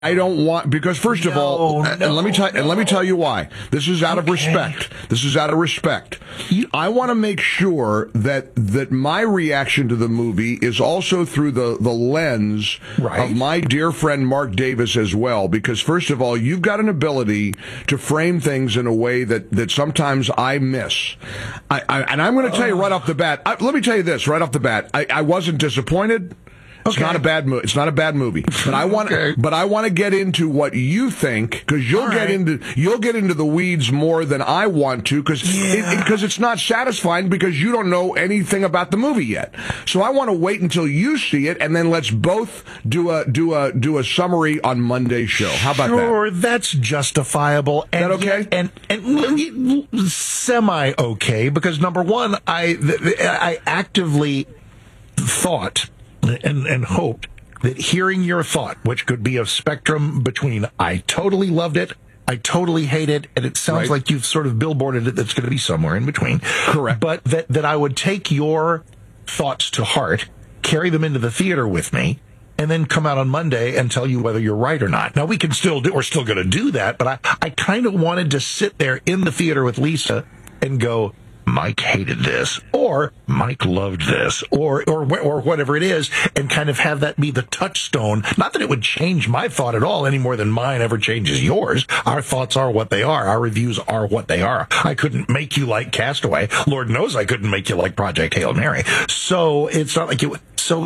I don't want, because first of all, and let me tell you why. This is out of respect. This is out of respect. I want to make sure that my reaction to the movie is also through the lens of my dear friend Mark Davis as well, because first of all, you've got an ability to frame things in a way that sometimes I miss. And I'm going to tell you right off the bat, let me tell you this right off the bat, I wasn't disappointed. It's not a bad movie. It's not a bad movie, but I want to get into what you think, because you'll get into the weeds more than I want to, because it's not satisfying, because you don't know anything about the movie yet. So I want to wait until you see it, and then let's both do a summary on Monday's show. How about that? Sure, that's justifiable. And is that okay? And semi okay, because number one, I actively thought and hoped that hearing your thought, which could be a spectrum between I totally loved it, I totally hate it, and it sounds like you've sort of billboarded it that's going to be somewhere in between. Correct. But that I would take your thoughts to heart, carry them into the theater with me, and then come out on Monday and tell you whether you're right or not. Now, we're still going to do that, but I kind of wanted to sit there in the theater with Lisa and go, Mike hated this, or Mike loved this, or whatever it is, and kind of have that be the touchstone. Not that it would change my thought at all any more than mine ever changes yours. Our thoughts are what they are. Our reviews are what they are. I couldn't make you like Castaway. Lord knows I couldn't make you like Project Hail Mary. So it's not like you. So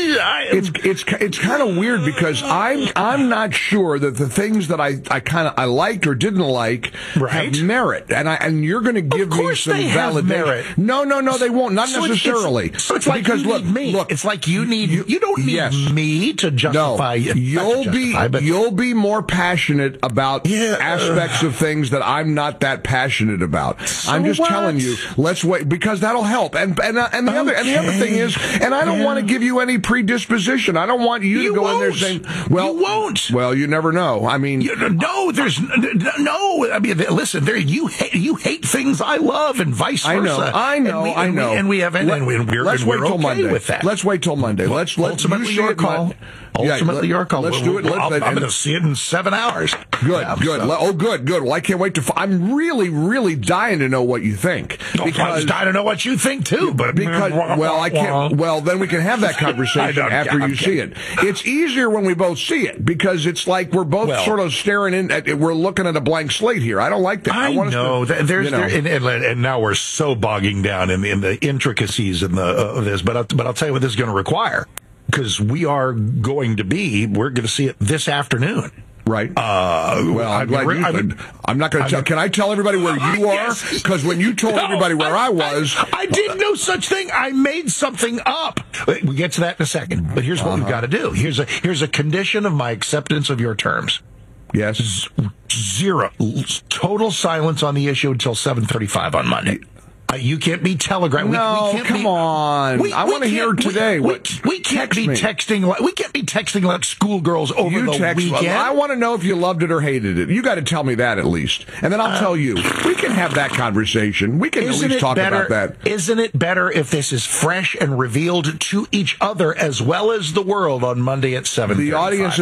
it's kind of weird, because I'm not sure that the things that I liked or didn't like have merit, and you're going to give me some validation. Merit. No, they won't. Not necessarily. So it's like because you need me. Look, it's like you don't need me to justify. No, you'll be more passionate about aspects of things that I'm not that passionate about. So I'm just telling you. Let's wait, because that'll help. And the other thing is, and I don't want to give you any predisposition. I don't want you to go in there saying, "Well, you won't." Well, you never know. I mean, there's no. I mean, listen, you hate things I love, and vice versa. I know. And we have, let's wait till Monday with that. Let's wait till Monday. Ultimately your call. Ultimately your call. Let's do it. I'm going to see it in 7 hours. Good. Oh, good. Well, I can't wait to. I'm really, really dying to know what you think. Because I was dying to know what you think too. But I can't. Well, then we can have that conversation after you see it. It's easier when we both see it, because it's like we're both sort of staring in. We're looking at a blank slate here. I don't like that. I know. And now we're so bogging down in the intricacies of this. But I'll tell you what this is going to require, because we're going to see it this afternoon. Right. I'm not going to tell. Can I tell everybody where you are? Because when you told everybody where I was, I did no such thing. I made something up. We get to that in a second. But here's what we've got to do. Here's a condition of my acceptance of your terms. Yes. Zero. Total silence on the issue until 7:35 on Monday. You can't be telegraphing. No, come on. I want to hear today. We can't be texting. We can't be texting like schoolgirls over the weekend. I want to know if you loved it or hated it. You got to tell me that at least, and then I'll tell you. We can have that conversation. We can at least talk about that. Isn't it better if this is fresh and revealed to each other as well as the world on Monday at 7:35? The audience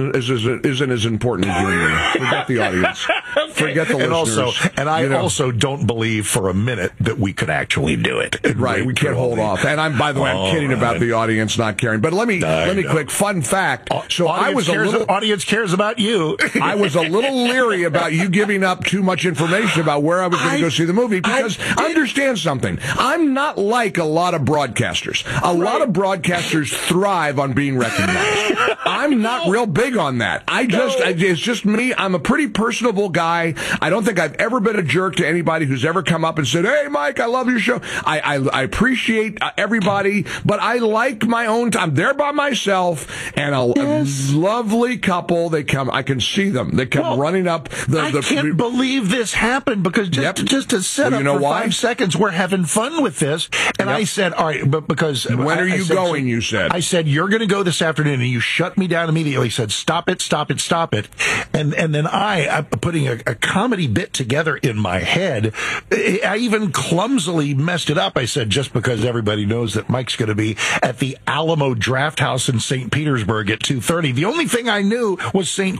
isn't as important as you. Forget the audience. Forget the listeners. I also don't believe for a minute that we could actually do it. Right, we can't hold off. And I'm kidding about the audience not caring. But let me quick fun fact. So audience cares about you. I was a little leery about you giving up too much information about where I was going to go see the movie, because understand something. I'm not like a lot of broadcasters. A lot of broadcasters thrive on being recognized. I'm not real big on that. It's just me. I'm a pretty personable guy. I don't think I've ever been a jerk to anybody who's ever come up and said, "Hey, Mike, I love your show." I appreciate everybody, but I like my own time. I'm there by myself, and a lovely couple. They come. I can see them. They come running up. I can't believe this happened, because just to set up for 5 seconds, we're having fun with this. And I said, all right, but because when are you going? You said. I said, you're going to go this afternoon, and you shut me down immediately. Said, stop it. And then I putting a comedy bit together in my head. I even clumsily messed it up. I said, just because everybody knows that Mike's going to be at the Alamo Draft House in St. Petersburg at 2:30. The only thing I knew was St.